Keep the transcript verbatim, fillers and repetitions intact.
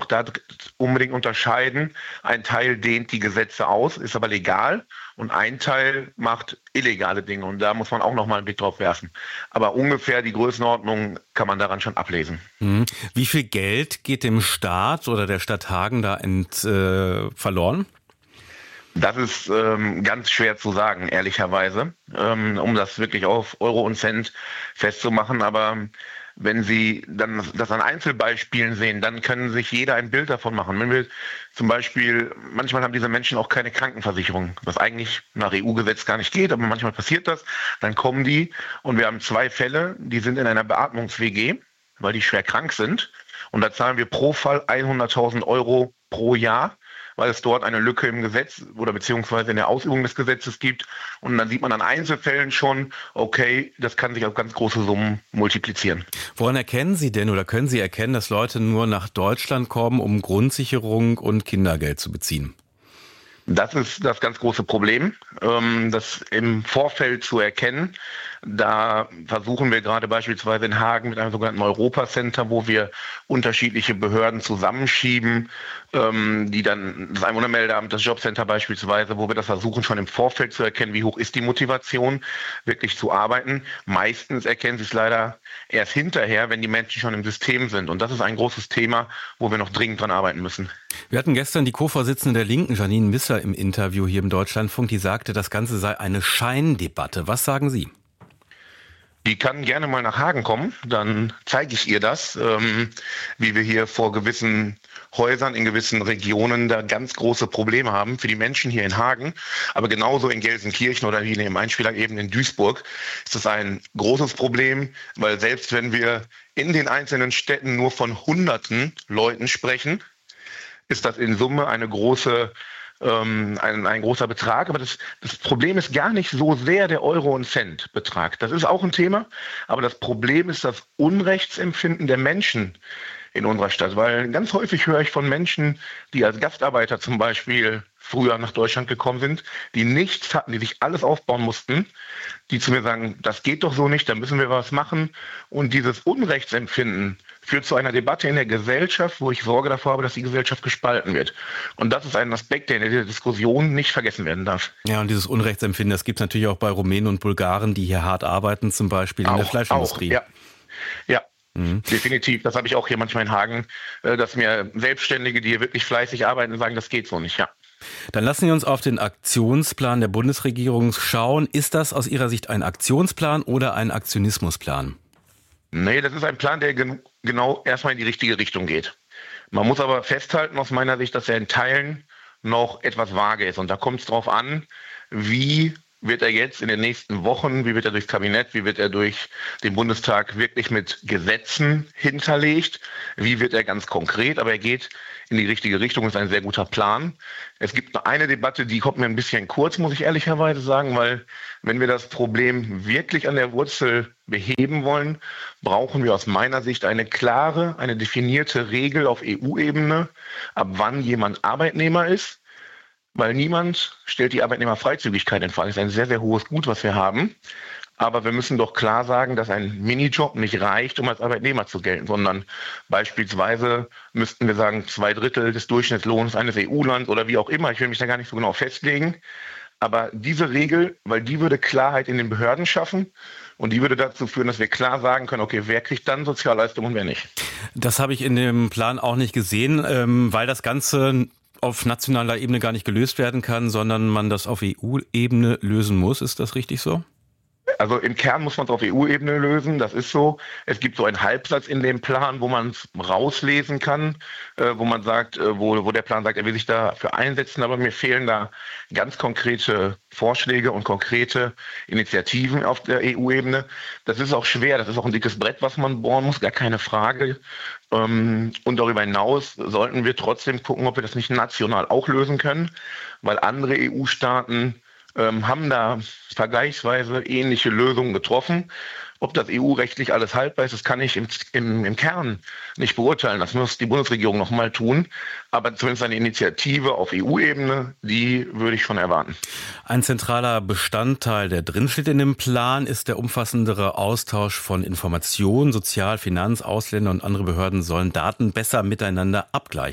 auch da unbedingt unterscheiden. Ein Teil dehnt die Gesetze aus, ist aber legal, und ein Teil macht illegale Dinge, und da muss man auch noch mal einen Blick drauf werfen. Aber ungefähr die Größenordnung kann man daran schon ablesen. Hm. Wie viel Geld geht dem Staat oder der Stadt Hagen da ent, äh, verloren? Das ist ähm, ganz schwer zu sagen, ehrlicherweise, ähm, um das wirklich auf Euro und Cent festzumachen. Aber wenn Sie dann das an Einzelbeispielen sehen, dann kann sich jeder ein Bild davon machen. Wenn wir zum Beispiel, manchmal haben diese Menschen auch keine Krankenversicherung, was eigentlich nach E U-Gesetz gar nicht geht, aber manchmal passiert das. Dann kommen die, und wir haben zwei Fälle, die sind in einer Beatmungs-W G, weil die schwer krank sind. Und da zahlen wir pro Fall hunderttausend Euro pro Jahr, weil es dort eine Lücke im Gesetz oder beziehungsweise in der Ausübung des Gesetzes gibt. Und dann sieht man an Einzelfällen schon, okay, das kann sich auf ganz große Summen multiplizieren. Woran erkennen Sie denn oder können Sie erkennen, dass Leute nur nach Deutschland kommen, um Grundsicherung und Kindergeld zu beziehen? Das ist das ganz große Problem, das im Vorfeld zu erkennen. Da versuchen wir gerade beispielsweise in Hagen mit einem sogenannten Europa-Center, wo wir unterschiedliche Behörden zusammenschieben, die dann das Einwohnermeldeamt, das Jobcenter beispielsweise, wo wir das versuchen, schon im Vorfeld zu erkennen, wie hoch ist die Motivation, wirklich zu arbeiten. Meistens erkennen sie es leider erst hinterher, wenn die Menschen schon im System sind. Und das ist ein großes Thema, wo wir noch dringend dran arbeiten müssen. Wir hatten gestern die Co-Vorsitzende der Linken, Janine Misser, im Interview hier im Deutschlandfunk, die sagte, das Ganze sei eine Scheindebatte. Was sagen Sie? Die kann gerne mal nach Hagen kommen, dann zeige ich ihr das, ähm, wie wir hier vor gewissen Häusern in gewissen Regionen da ganz große Probleme haben für die Menschen hier in Hagen. Aber genauso in Gelsenkirchen oder wie im Einspieler eben in Duisburg ist das ein großes Problem, weil selbst wenn wir in den einzelnen Städten nur von Hunderten Leuten sprechen, ist das in Summe eine große Ein, ein großer Betrag, aber das, das Problem ist gar nicht so sehr der Euro- und Cent-Betrag. Das ist auch ein Thema, aber das Problem ist das Unrechtsempfinden der Menschen in unserer Stadt, weil ganz häufig höre ich von Menschen, die als Gastarbeiter zum Beispiel früher nach Deutschland gekommen sind, die nichts hatten, die sich alles aufbauen mussten, die zu mir sagen, das geht doch so nicht, da müssen wir was machen. Und dieses Unrechtsempfinden führt zu einer Debatte in der Gesellschaft, wo ich Sorge davor habe, dass die Gesellschaft gespalten wird. Und das ist ein Aspekt, der in der Diskussion nicht vergessen werden darf. Ja, und dieses Unrechtsempfinden, das gibt es natürlich auch bei Rumänen und Bulgaren, die hier hart arbeiten, zum Beispiel in auch, der Fleischindustrie. Auch, ja, ja. Mhm. Definitiv. Das habe ich auch hier manchmal in Hagen, dass mir Selbstständige, die hier wirklich fleißig arbeiten, sagen, das geht so nicht, ja. Dann lassen Sie uns auf den Aktionsplan der Bundesregierung schauen. Ist das aus Ihrer Sicht ein Aktionsplan oder ein Aktionismusplan? Nee, das ist ein Plan, der gen- genau erstmal in die richtige Richtung geht. Man muss aber festhalten aus meiner Sicht, dass er in Teilen noch etwas vage ist. Und da kommt es darauf an, wie wird er jetzt in den nächsten Wochen, wie wird er durchs Kabinett, wie wird er durch den Bundestag wirklich mit Gesetzen hinterlegt, wie wird er ganz konkret, aber er geht in die richtige Richtung, ist ein sehr guter Plan. Es gibt noch eine Debatte, die kommt mir ein bisschen kurz, muss ich ehrlicherweise sagen, weil wenn wir das Problem wirklich an der Wurzel beheben wollen, brauchen wir aus meiner Sicht eine klare, eine definierte Regel auf E U-Ebene, ab wann jemand Arbeitnehmer ist. Weil niemand stellt die Arbeitnehmerfreizügigkeit in Frage. Das ist ein sehr, sehr hohes Gut, was wir haben. Aber wir müssen doch klar sagen, dass ein Minijob nicht reicht, um als Arbeitnehmer zu gelten, sondern beispielsweise müssten wir sagen, zwei Drittel des Durchschnittslohns eines E U-Lands oder wie auch immer. Ich will mich da gar nicht so genau festlegen. Aber diese Regel, weil die würde Klarheit in den Behörden schaffen und die würde dazu führen, dass wir klar sagen können, okay, wer kriegt dann Sozialleistungen und wer nicht. Das habe ich in dem Plan auch nicht gesehen, weil das Ganze auf nationaler Ebene gar nicht gelöst werden kann, sondern man das auf E U-Ebene lösen muss. Ist das richtig so? Also im Kern muss man es auf E U-Ebene lösen, das ist so. Es gibt so einen Halbsatz in dem Plan, wo man es rauslesen kann, äh, wo man sagt, äh, wo, wo der Plan sagt, er will sich dafür einsetzen, aber mir fehlen da ganz konkrete Vorschläge und konkrete Initiativen auf der E U-Ebene. Das ist auch schwer, das ist auch ein dickes Brett, was man bohren muss, gar keine Frage. Ähm, und darüber hinaus sollten wir trotzdem gucken, ob wir das nicht national auch lösen können, weil andere E U-Staaten ähm, haben da vergleichsweise ähnliche Lösungen getroffen. Ob das E U-rechtlich alles haltbar ist, das kann ich im, im, im Kern nicht beurteilen. Das muss die Bundesregierung noch mal tun. Aber zumindest eine Initiative auf E U-Ebene, die würde ich schon erwarten. Ein zentraler Bestandteil, der drinsteht in dem Plan, ist der umfassendere Austausch von Informationen. Sozial-, Finanz-, Ausländer und andere Behörden sollen Daten besser miteinander abgleichen.